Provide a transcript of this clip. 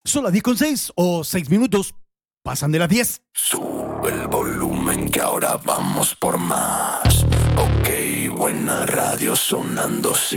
Son las 10:06 o 6 minutos. Pasan de las 10. Sube el volumen que ahora vamos por más. Ok, buena radio sonando.